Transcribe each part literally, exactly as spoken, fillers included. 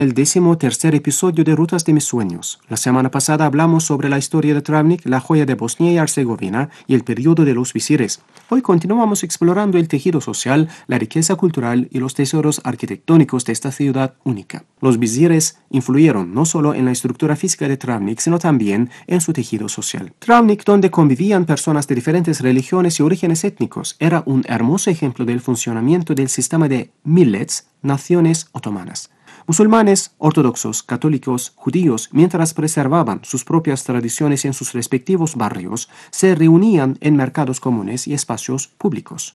El décimo tercer episodio de Rutas de mis sueños. La semana pasada hablamos sobre la historia de Travnik, la joya de Bosnia y Herzegovina y el periodo de los visires. Hoy continuamos explorando el tejido social, la riqueza cultural y los tesoros arquitectónicos de esta ciudad única. Los visires influyeron no solo en la estructura física de Travnik, sino también en su tejido social. Travnik, donde convivían personas de diferentes religiones y orígenes étnicos, era un hermoso ejemplo del funcionamiento del sistema de millets, naciones otomanas. Musulmanes, ortodoxos, católicos, judíos, mientras preservaban sus propias tradiciones en sus respectivos barrios, se reunían en mercados comunes y espacios públicos.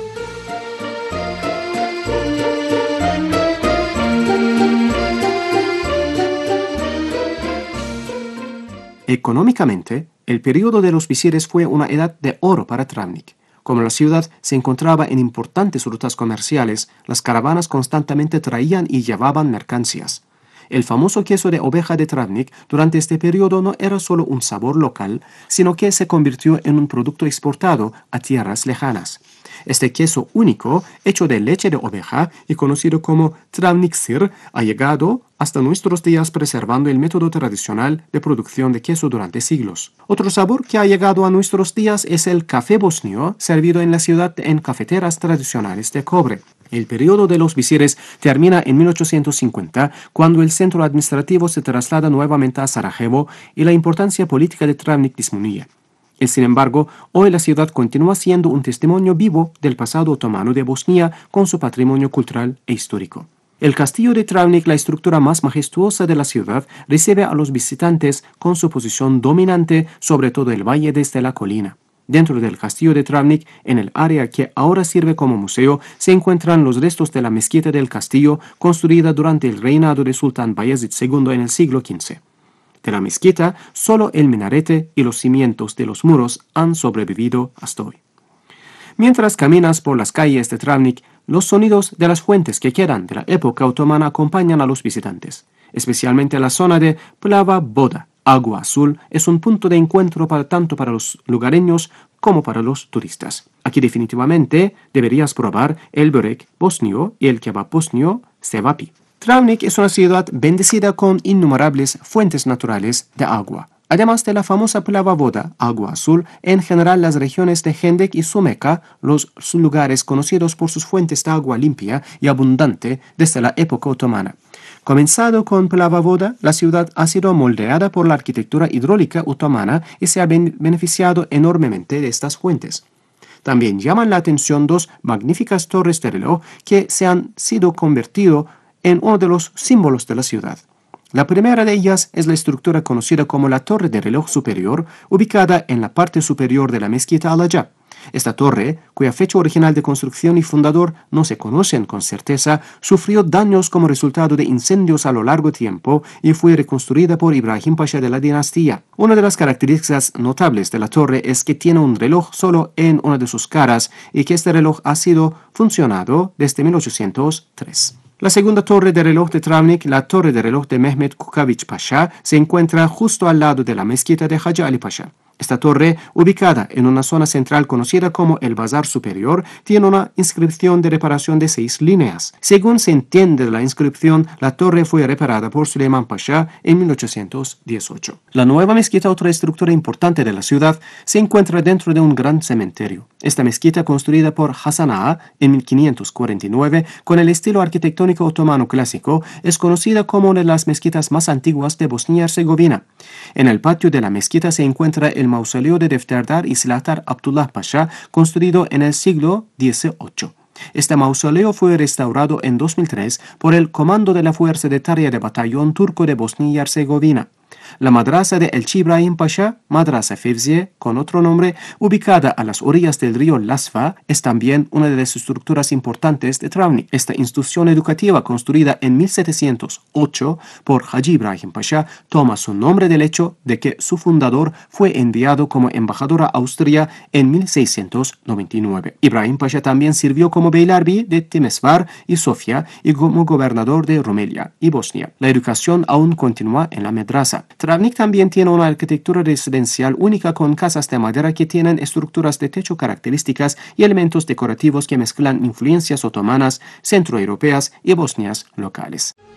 Económicamente, el periodo de los visires fue una edad de oro para Travnik. Como la ciudad se encontraba en importantes rutas comerciales, las caravanas constantemente traían y llevaban mercancías. El famoso queso de oveja de Travnik durante este periodo no era solo un sabor local, sino que se convirtió en un producto exportado a tierras lejanas. Este queso único, hecho de leche de oveja y conocido como Travnik sir, ha llegado hasta nuestros días preservando el método tradicional de producción de queso durante siglos. Otro sabor que ha llegado a nuestros días es el café bosnio, servido en la ciudad en cafeteras tradicionales de cobre. El periodo de los visires termina en mil ochocientos cincuenta, cuando el centro administrativo se traslada nuevamente a Sarajevo y la importancia política de Travnik disminuye. Y sin embargo, hoy la ciudad continúa siendo un testimonio vivo del pasado otomano de Bosnia con su patrimonio cultural e histórico. El castillo de Travnik, la estructura más majestuosa de la ciudad, recibe a los visitantes con su posición dominante sobre todo el valle desde la colina. Dentro del castillo de Travnik, en el área que ahora sirve como museo, se encuentran los restos de la mezquita del castillo, construida durante el reinado de Sultán Bayezid segundo en el siglo quince. De la mezquita, solo el minarete y los cimientos de los muros han sobrevivido hasta hoy. Mientras caminas por las calles de Travnik, los sonidos de las fuentes que quedan de la época otomana acompañan a los visitantes. Especialmente la zona de Plava Voda, Agua Azul, es un punto de encuentro para, tanto para los lugareños como para los turistas. Aquí definitivamente deberías probar el börek bosnio y el kebab bosnio cevapi. Travnik es una ciudad bendecida con innumerables fuentes naturales de agua. Además de la famosa Plava Voda, Agua Azul, en general las regiones de Hendek y Sumeka, los lugares conocidos por sus fuentes de agua limpia y abundante desde la época otomana. Comenzado con Plava Voda, la ciudad ha sido moldeada por la arquitectura hidráulica otomana y se ha beneficiado enormemente de estas fuentes. También llaman la atención dos magníficas torres de reloj que se han sido convertido en uno de los símbolos de la ciudad. La primera de ellas es la estructura conocida como la Torre de Reloj Superior, ubicada en la parte superior de la mezquita Al-Ajá. Esta torre, cuya fecha original de construcción y fundador no se conocen con certeza, sufrió daños como resultado de incendios a lo largo tiempo y fue reconstruida por Ibrahim Pasha de la dinastía. Una de las características notables de la torre es que tiene un reloj solo en una de sus caras y que este reloj ha sido funcionado desde mil ochocientos tres. La segunda torre de reloj de Travnik, la torre de reloj de Mehmet Kukavich Pasha, se encuentra justo al lado de la mezquita de Hacı Ali Pasha. Esta torre, ubicada en una zona central conocida como el Bazar Superior, tiene una inscripción de reparación de seis líneas. Según se entiende de la inscripción, la torre fue reparada por Süleyman Pasha en mil ochocientos dieciocho. La nueva mezquita, otra estructura importante de la ciudad, se encuentra dentro de un gran cementerio. Esta mezquita, construida por Hasan Ağa en mil quinientos cuarenta y nueve, con el estilo arquitectónico otomano clásico, es conocida como una de las mezquitas más antiguas de Bosnia y Herzegovina. En el patio de la mezquita se encuentra el mausoleo de Defterdar y Zlatar Abdullah Pasha, construido en el siglo dieciocho. Este mausoleo fue restaurado en dos mil tres por el Comando de la Fuerza de Tarea de Batallón Turco de Bosnia y Herzegovina. La madrasa de Elchi Ibrahim Pasha, Madrasa Fevziye, con otro nombre, ubicada a las orillas del río Lasfa, es también una de las estructuras importantes de Travnik. Esta institución educativa, construida en mil setecientos ocho por Hacı Ibrahim Pasha, toma su nombre del hecho de que su fundador fue enviado como embajador a Austria en mil seiscientos noventa y nueve. Ibrahim Pasha también sirvió como beylerbi de Timesvar y Sofía y como gobernador de Rumelia y Bosnia. La educación aún continúa en la madrasa. Travnik también tiene una arquitectura residencial única con casas de madera que tienen estructuras de techo características y elementos decorativos que mezclan influencias otomanas, centroeuropeas y bosnias locales.